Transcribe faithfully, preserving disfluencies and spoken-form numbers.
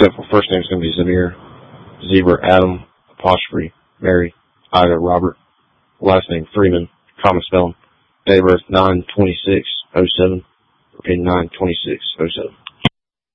except for first name's going to be Zamir, Zebra, Adam, apostrophe, Mary, Ida, Robert, last name Freeman, common spelling, date of birth nine twenty-six oh seven, repeating nine twenty-six oh seven.